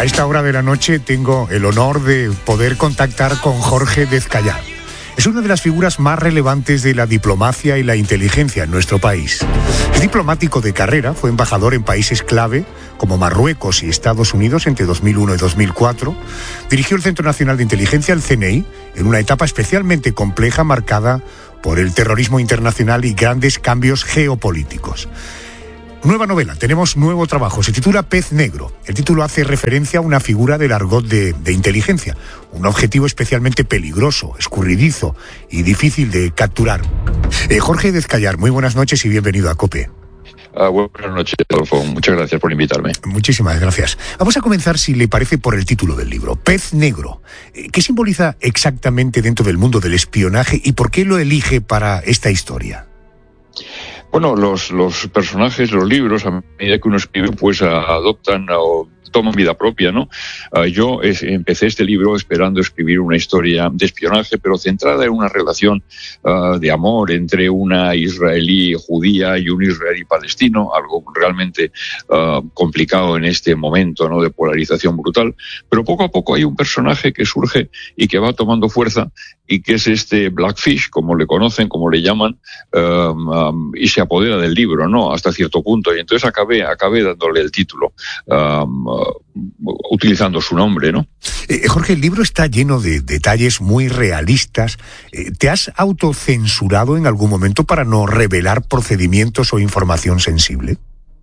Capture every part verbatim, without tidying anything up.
A esta hora de la noche tengo el honor de poder contactar con Jorge Dezcayar. Es una de las figuras más relevantes de la diplomacia y la inteligencia en nuestro país. Es diplomático de carrera, fue embajador en países clave como Marruecos y Estados Unidos entre dos mil uno y dos mil cuatro. Dirigió el Centro Nacional de Inteligencia, el C N I, en una etapa especialmente compleja marcada por el terrorismo internacional y grandes cambios geopolíticos. Nueva novela, tenemos nuevo trabajo, se titula Pez Negro. El título hace referencia a una figura del argot de, de inteligencia, un objetivo especialmente peligroso, escurridizo y difícil de capturar. Eh, Jorge Dezcayar, muy buenas noches y bienvenido a COPE. Uh, buenas noches, Adolfo. Muchas gracias por invitarme. Muchísimas gracias. Vamos a comenzar, si le parece, por el título del libro, Pez Negro. ¿Qué simboliza exactamente dentro del mundo del espionaje y por qué lo elige para esta historia? Bueno, los, los personajes, los libros, a medida que uno escribe, pues adoptan o toman vida propia, ¿no? Uh, yo es, empecé este libro esperando escribir una historia de espionaje, pero centrada en una relación uh, de amor entre una israelí judía y un israelí palestino, algo realmente uh, complicado en este momento, ¿no?, de polarización brutal. Pero poco a poco hay un personaje que surge y que va tomando fuerza, y que es este Blackfish, como le conocen, como le llaman, um, um, y se apodera del libro, ¿no?, hasta cierto punto. Y entonces acabé, acabé dándole el título, um, uh, utilizando su nombre, ¿no? Eh, Jorge, el libro está lleno de detalles muy realistas. Eh, ¿Te has autocensurado en algún momento para no revelar procedimientos o información sensible?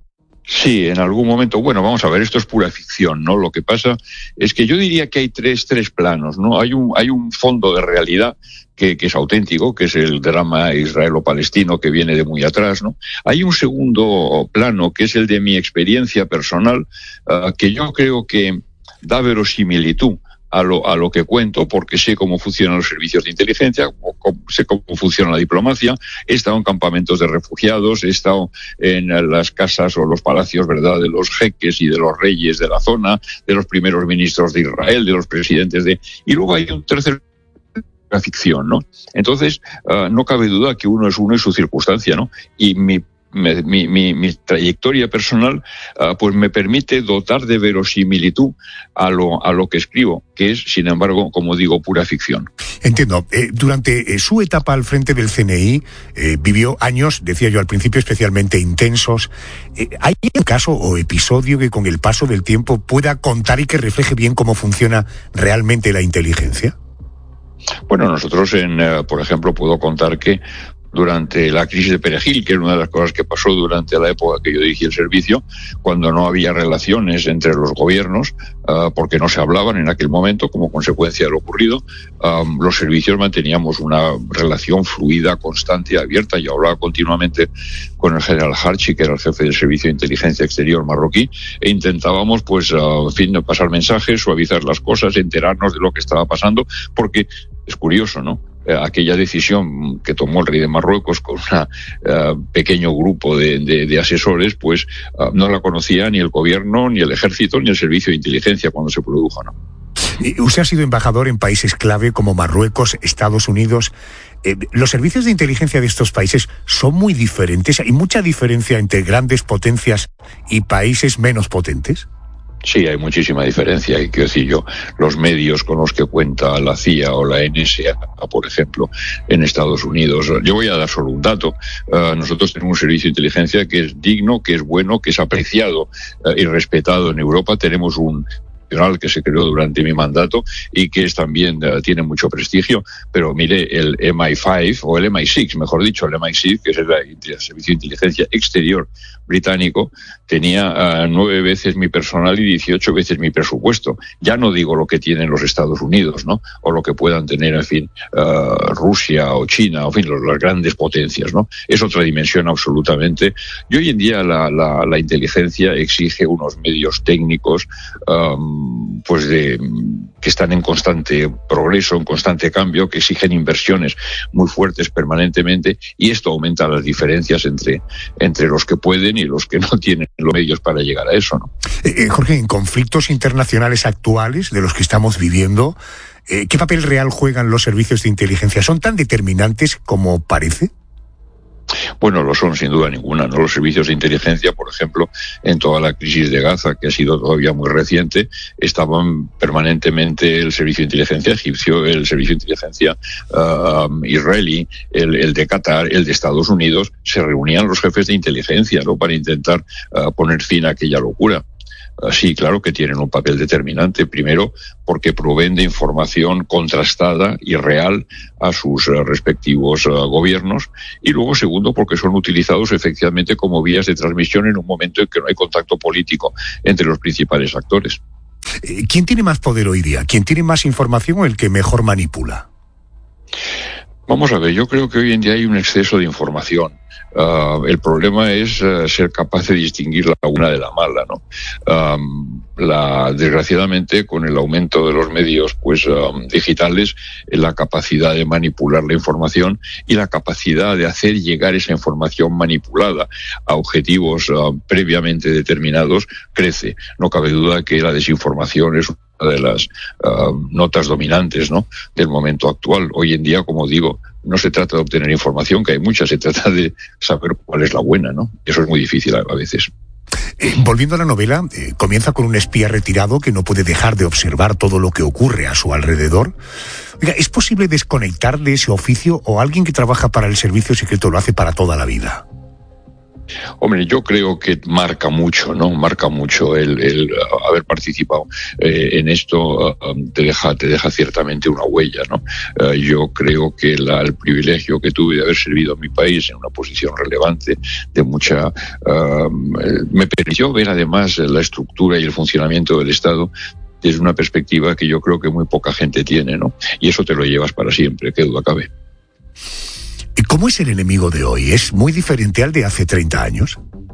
Sí, en algún momento. Bueno, vamos a ver, esto es pura ficción, ¿no? Lo que pasa es que yo diría que hay tres, tres planos, ¿no? Hay un, hay un fondo de realidad que, que es auténtico, que es el drama israelo-palestino que viene de muy atrás, ¿no? Hay un segundo plano, que es el de mi experiencia personal, uh, que yo creo que da verosimilitud a lo, a lo que cuento, porque sé cómo funcionan los servicios de inteligencia, o, o, sé cómo funciona la diplomacia, he estado en campamentos de refugiados, he estado en las casas o los palacios, ¿verdad?, de los jeques y de los reyes de la zona, de los primeros ministros de Israel, de los presidentes de... Y luego hay un tercer... la ficción, ¿no? Entonces, uh, no cabe duda que uno es uno y su circunstancia, ¿no? Y mi Mi, mi, mi, mi trayectoria personal uh, pues me permite dotar de verosimilitud a lo, a lo que escribo, que es, sin embargo, como digo, pura ficción. Entiendo. Eh, durante eh, su etapa al frente del C N I, eh, vivió años, decía yo al principio, especialmente intensos. Eh, ¿Hay un caso o episodio que con el paso del tiempo pueda contar y que refleje bien cómo funciona realmente la inteligencia? Bueno, nosotros, en, uh, por ejemplo, puedo contar que durante la crisis de Perejil, que era una de las cosas que pasó durante la época que yo dirigí el servicio, cuando no había relaciones entre los gobiernos, uh, porque no se hablaban en aquel momento como consecuencia de lo ocurrido, um, los servicios manteníamos una relación fluida, constante y abierta. Yo hablaba continuamente con el general Harchi, que era el jefe del Servicio de Inteligencia Exterior marroquí, e intentábamos, pues, uh, en fin, pasar mensajes, suavizar las cosas, enterarnos de lo que estaba pasando, porque es curioso, ¿no? Aquella decisión que tomó el rey de Marruecos con un uh, pequeño grupo de, de, de asesores, pues uh, no la conocía ni el gobierno, ni el ejército, ni el servicio de inteligencia cuando se produjo, ¿no? Usted ha sido embajador en países clave como Marruecos, Estados Unidos. Eh, ¿Los servicios de inteligencia de estos países son muy diferentes? ¿Hay mucha diferencia entre grandes potencias y países menos potentes? Sí, hay muchísima diferencia. Y quiero decir yo, los medios con los que cuenta la C I A o la N S A, por ejemplo, en Estados Unidos. Yo voy a dar solo un dato. Uh, nosotros tenemos un servicio de inteligencia que es digno, que es bueno, que es apreciado uh, y respetado en Europa. Tenemos un que se creó durante mi mandato y que es también uh, tiene mucho prestigio, pero mire, el M I cinco o el M I seis, mejor dicho, el M I seis, que es el, el Servicio de Inteligencia Exterior británico, tenía uh, nueve veces mi personal y dieciocho veces mi presupuesto. Ya no digo lo que tienen los Estados Unidos, ¿no? O lo que puedan tener, en fin, uh, Rusia o China, o en fin, los, las grandes potencias, ¿no? Es otra dimensión absolutamente. Y hoy en día la, la, la inteligencia exige unos medios técnicos um, pues de que están en constante progreso, en constante cambio, que exigen inversiones muy fuertes permanentemente, y esto aumenta las diferencias entre, entre los que pueden y los que no tienen los medios para llegar a eso, ¿no? Eh, Jorge, en conflictos internacionales actuales de los que estamos viviendo, eh, ¿qué papel real juegan los servicios de inteligencia? ¿Son tan determinantes como parece? Bueno, lo son sin duda ninguna, ¿no? Los servicios de inteligencia, por ejemplo, en toda la crisis de Gaza, que ha sido todavía muy reciente, estaban permanentemente el servicio de inteligencia egipcio, el servicio de inteligencia uh, israelí, el, el de Qatar, el de Estados Unidos. Se reunían los jefes de inteligencia, ¿no?, para intentar uh, poner fin a aquella locura. Sí, claro que tienen un papel determinante. Primero, porque proveen de información contrastada y real a sus uh, respectivos uh, gobiernos. Y luego, segundo, porque son utilizados efectivamente como vías de transmisión en un momento en que no hay contacto político entre los principales actores. ¿Quién tiene más poder hoy día? ¿Quién tiene más información o el que mejor manipula? Vamos a ver, yo creo que hoy en día hay un exceso de información. Uh, el problema es uh, ser capaz de distinguir la buena de la mala, ¿no? Um, la, desgraciadamente, con el aumento de los medios pues um, digitales, la capacidad de manipular la información y la capacidad de hacer llegar esa información manipulada a objetivos uh, previamente determinados crece. No cabe duda que la desinformación es una de las uh, notas dominantes, ¿no?, del momento actual. Hoy en día, como digo, no se trata de obtener información, que hay mucha, se trata de saber cuál es la buena, ¿no? Eso es muy difícil a, a veces. Eh, volviendo a la novela, eh, comienza con un espía retirado que no puede dejar de observar todo lo que ocurre a su alrededor. Oiga, ¿es posible desconectar de ese oficio o alguien que trabaja para el servicio secreto lo hace para toda la vida? Hombre, yo creo que marca mucho, ¿no? Marca mucho el, el haber participado eh, en esto, uh, te deja, te deja ciertamente una huella, ¿no? Uh, yo creo que la, el privilegio que tuve de haber servido a mi país en una posición relevante, de mucha, uh, me permitió ver además la estructura y el funcionamiento del Estado desde una perspectiva que yo creo que muy poca gente tiene, ¿no? Y eso te lo llevas para siempre, qué duda cabe. ¿Cómo es el enemigo de hoy? ¿Es muy diferente al de hace treinta años?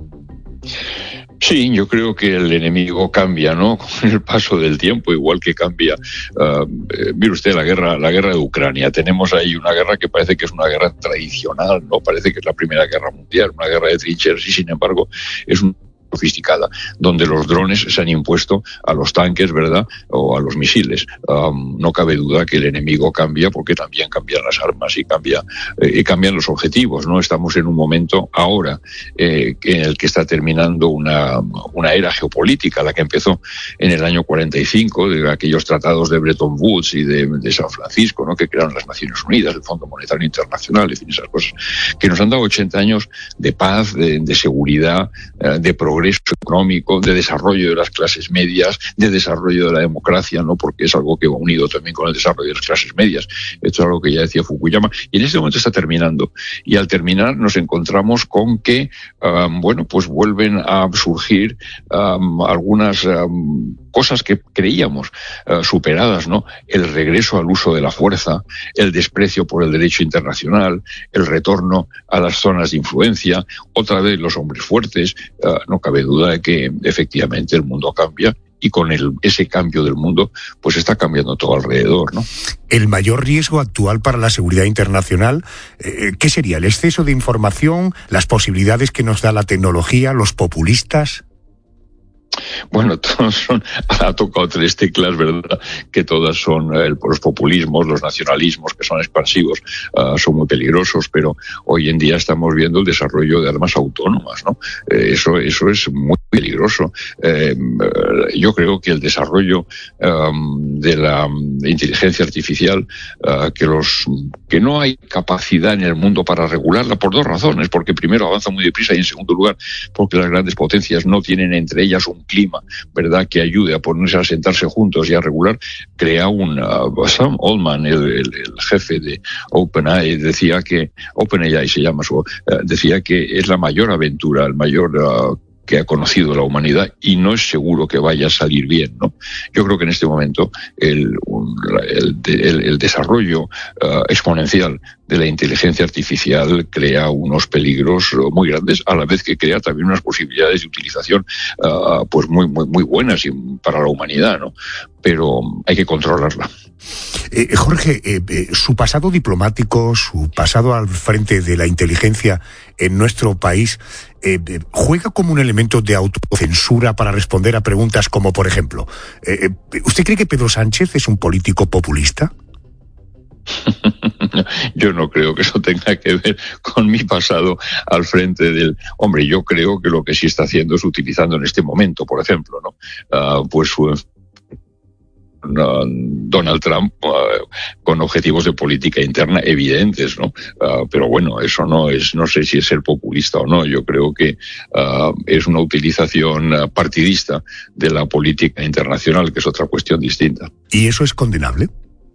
Sí, yo creo que el enemigo cambia, ¿no?, con el paso del tiempo, igual que cambia. Uh, eh, mire usted la guerra, la guerra de Ucrania. Tenemos ahí una guerra que parece que es una guerra tradicional, ¿no? Parece que es la Primera Guerra Mundial, una guerra de trincheras, y sin embargo es un sofisticada, donde los drones se han impuesto a los tanques, ¿verdad?, o a los misiles. Um, no cabe duda que el enemigo cambia, porque también cambian las armas y cambia eh, y cambian los objetivos, ¿no? Estamos en un momento ahora eh, en el que está terminando una, una era geopolítica, la que empezó en el año cuarenta y cinco, de aquellos tratados de Bretton Woods y de, de San Francisco, ¿no?, que crearon las Naciones Unidas, el Fondo Monetario Internacional, en fin, esas cosas, que nos han dado ochenta años de paz, de, de seguridad, eh, de progreso económico, de desarrollo de las clases medias, de desarrollo de la democracia, ¿no?, porque es algo que va unido también con el desarrollo de las clases medias. Esto es algo que ya decía Fukuyama, y en este momento está terminando. Y al terminar nos encontramos con que, um, bueno, pues vuelven a surgir um, algunas um, cosas que creíamos uh, superadas, ¿no? El regreso al uso de la fuerza, el desprecio por el derecho internacional, el retorno a las zonas de influencia, otra vez los hombres fuertes. Uh, no cabe duda de que efectivamente el mundo cambia, y con el, ese cambio del mundo pues está cambiando todo alrededor, ¿no? El mayor riesgo actual para la seguridad internacional, eh, ¿qué sería? ¿El exceso de información, las posibilidades que nos da la tecnología, los populistas? Bueno, todos son, ha tocado tres teclas, ¿verdad?, que todas son eh, los populismos, los nacionalismos, que son expansivos, uh, son muy peligrosos, pero hoy en día estamos viendo el desarrollo de armas autónomas, ¿no? Eh, eso, eso es muy peligroso. Eh, yo creo que el desarrollo um, de la inteligencia artificial, uh, que los que no hay capacidad en el mundo para regularla por dos razones, porque primero avanza muy deprisa y en segundo lugar porque las grandes potencias no tienen entre ellas un clima, ¿verdad?, que ayude a ponerse a sentarse juntos y a regular. Crea un uh, Sam Altman, el, el, el jefe de OpenAI, decía que OpenAI se llama su, uh, decía que es la mayor aventura, el mayor uh, que ha conocido la humanidad, y no es seguro que vaya a salir bien, ¿no? Yo creo que en este momento el, el, el, el desarrollo uh, exponencial de la inteligencia artificial crea unos peligros muy grandes, a la vez que crea también unas posibilidades de utilización uh, pues muy, muy, muy buenas y para la humanidad, ¿no? Pero hay que controlarla. Eh, Jorge, eh, eh, su pasado diplomático, su pasado al frente de la inteligencia en nuestro país, eh, eh, ¿juega como un elemento de autocensura para responder a preguntas como, por ejemplo, eh, ¿usted cree que Pedro Sánchez es un político populista? Yo no creo que eso tenga que ver con mi pasado al frente del... Hombre, yo creo que lo que sí está haciendo es utilizando en este momento, por ejemplo, ¿no? Uh, pues uh, Donald Trump uh, con objetivos de política interna evidentes, ¿no? Uh, pero bueno, eso no es, no sé si es ser populista o no. Yo creo que uh, es una utilización uh, partidista de la política internacional, que es otra cuestión distinta. ¿Y eso es condenable?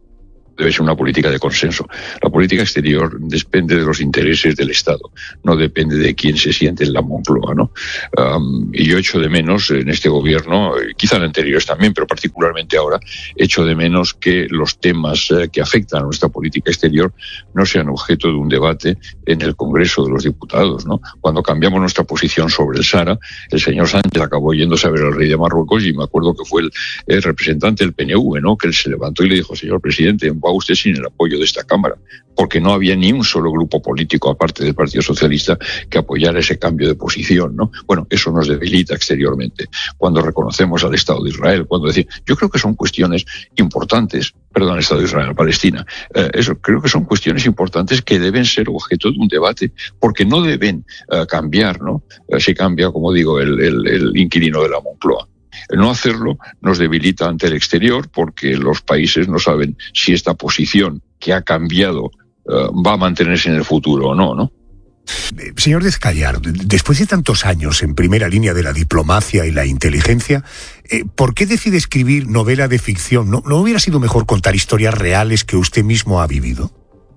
Debe ser una política de consenso. La política exterior depende de los intereses del Estado, no depende de quién se siente en la Moncloa, ¿no? Um, y yo echo de menos en este gobierno, quizá en anteriores también, pero particularmente ahora, echo de menos que los temas eh, que afectan a nuestra política exterior no sean objeto de un debate en el Congreso de los Diputados, ¿no? Cuando cambiamos nuestra posición sobre el Sahara, el señor Sánchez acabó yéndose a ver al rey de Marruecos y me acuerdo que fue el, el representante del P N V, ¿no? Que él se levantó y le dijo, señor presidente, va usted sin el apoyo de esta Cámara, porque no había ni un solo grupo político, aparte del Partido Socialista, que apoyara ese cambio de posición, ¿no? Bueno, eso nos debilita exteriormente. Cuando reconocemos al Estado de Israel, cuando decir, yo creo que son cuestiones importantes, perdón, el Estado de Israel, Palestina, eh, eso creo que son cuestiones importantes que deben ser objeto de un debate, porque no deben eh, cambiar, ¿no? Eh, si cambia, como digo, el, el, el inquilino de la Moncloa. El no hacerlo nos debilita ante el exterior porque los países no saben si esta posición que ha cambiado uh, va a mantenerse en el futuro o no, ¿no? Señor Descallar, después de tantos años en primera línea de la diplomacia y la inteligencia, eh, ¿por qué decide escribir novela de ficción? ¿No, ¿No hubiera sido mejor contar historias reales que usted mismo ha vivido?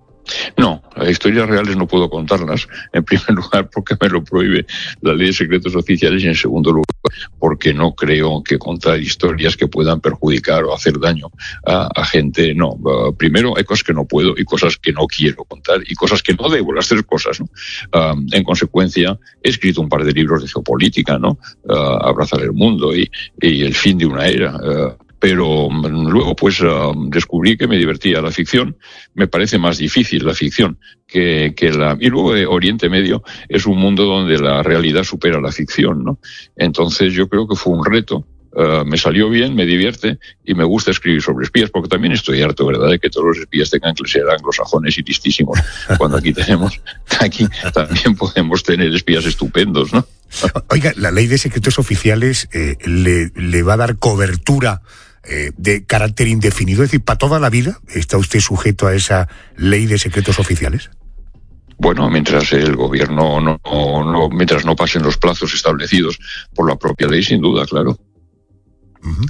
No, las historias reales no puedo contarlas. En primer lugar, porque me lo prohíbe la ley de secretos oficiales, y en segundo lugar, porque no creo que contar historias que puedan perjudicar o hacer daño a, a gente, no. Uh, primero, hay cosas que no puedo y cosas que no quiero contar y cosas que no debo, las tres cosas, ¿no? Uh, en consecuencia, he escrito un par de libros de geopolítica, ¿no? Uh, Abrazar el mundo y, y El fin de una era. Uh, Pero luego pues uh, descubrí que me divertía la ficción. Me parece más difícil la ficción que, que la... Y luego eh, Oriente Medio es un mundo donde la realidad supera la ficción, ¿no? Entonces yo creo que fue un reto. Uh, me salió bien, me divierte y me gusta escribir sobre espías, porque también estoy harto, ¿verdad?, de que todos los espías tengan que ser anglosajones y listísimos, cuando aquí tenemos, aquí también podemos tener espías estupendos, ¿no? Oiga, la ley de secretos oficiales eh, le, le va a dar cobertura eh, de carácter indefinido, es decir, ¿para toda la vida está usted sujeto a esa ley de secretos oficiales? Bueno, mientras el gobierno no, no, mientras no pasen los plazos establecidos por la propia ley, sin duda, claro. Uh-huh.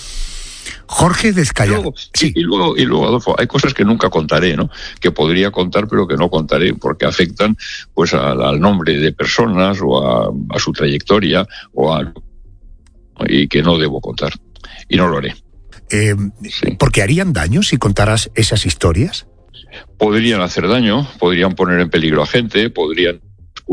Jorge Descallar. Y luego, sí. y, luego, y luego, Adolfo, hay cosas que nunca contaré, ¿no? Que podría contar, pero que no contaré, porque afectan pues al, al nombre de personas o a, a su trayectoria o a, y que no debo contar. Y no lo haré. Eh, sí. ¿Porque harían daño si contaras esas historias? Podrían hacer daño, podrían poner en peligro a gente, podrían...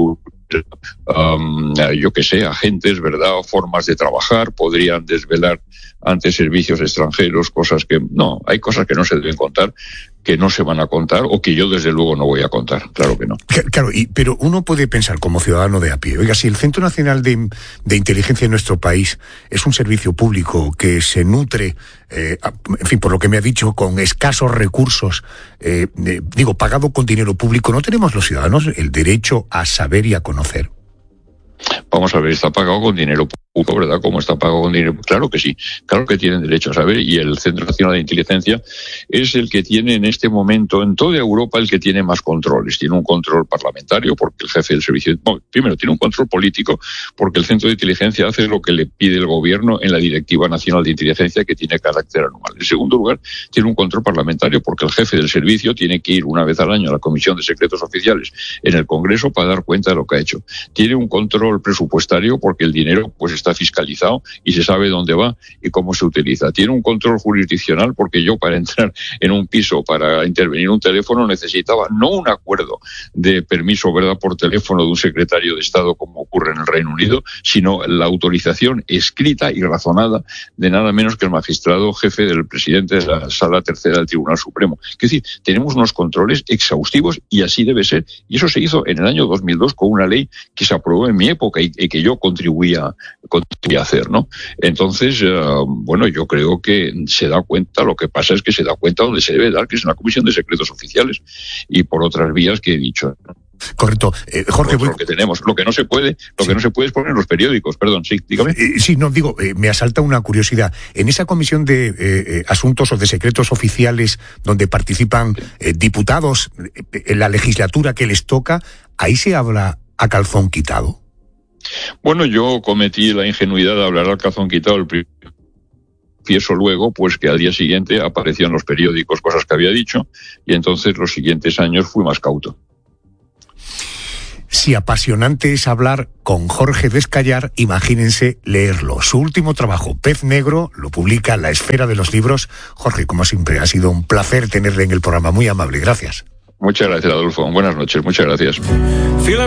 Um, yo que sé, agentes, ¿verdad?, o formas de trabajar, podrían desvelar ante servicios extranjeros cosas que no, hay cosas que no se deben contar, que no se van a contar o que yo desde luego no voy a contar, claro que no. Claro, y, pero uno puede pensar como ciudadano de a pie, oiga, si el Centro Nacional de, de Inteligencia en nuestro país es un servicio público que se nutre, eh, en fin, por lo que me ha dicho, con escasos recursos, eh, eh, digo, pagado con dinero público, ¿no tenemos los ciudadanos el derecho a saber y a conocer? Vamos a ver, está pagado con dinero público, ¿verdad? ¿Cómo está pagado con dinero? Claro que sí, claro que tienen derecho a saber, y el Centro Nacional de Inteligencia es el que tiene en este momento, en toda Europa, el que tiene más controles. Tiene un control parlamentario, porque el jefe del servicio... Bueno, primero, tiene un control político, porque el Centro de Inteligencia hace lo que le pide el gobierno en la Directiva Nacional de Inteligencia, que tiene carácter anual. En segundo lugar, tiene un control parlamentario, porque el jefe del servicio tiene que ir una vez al año a la Comisión de Secretos Oficiales en el Congreso para dar cuenta de lo que ha hecho. Tiene un control presupuestario, porque el dinero pues está fiscalizado y se sabe dónde va y cómo se utiliza. Tiene un control jurisdiccional, porque yo para entrar en un piso, para intervenir un teléfono, necesitaba no un acuerdo de permiso, ¿verdad?, por teléfono de un secretario de Estado, como ocurre en el Reino Unido, sino la autorización escrita y razonada de nada menos que el magistrado jefe del presidente de la Sala Tercera del Tribunal Supremo. Es decir, tenemos unos controles exhaustivos y así debe ser. Y eso se hizo en el año dos mil dos con una ley que se aprobó en mi época, época y, y que yo contribuía, contribuía a hacer, ¿no? Entonces, uh, bueno, yo creo que se da cuenta, lo que pasa es que se da cuenta donde se debe dar, que es en la Comisión de Secretos Oficiales y por otras vías que he dicho, ¿no? Correcto. Eh, Jorge, voy... lo que tenemos, lo que no se puede, lo sí. que no se puede es poner en los periódicos, perdón, sí, dígame. Eh, sí, no, digo, eh, me asalta una curiosidad. En esa comisión de eh, asuntos o de secretos oficiales donde participan eh, diputados eh, en la legislatura que les toca, ¿ahí se habla a calzón quitado? Bueno, yo cometí la ingenuidad de hablar al calzón quitado el primer Confieso luego, pues que al día siguiente apareció en los periódicos cosas que había dicho y entonces los siguientes años fui más cauto. Si apasionante es hablar con Jorge Descallar, imagínense leerlo. Su último trabajo, Pez Negro, lo publica La Esfera de los Libros. Jorge, como siempre, ha sido un placer tenerle en el programa. Muy amable, gracias. Muchas gracias, Adolfo. Buenas noches, muchas gracias.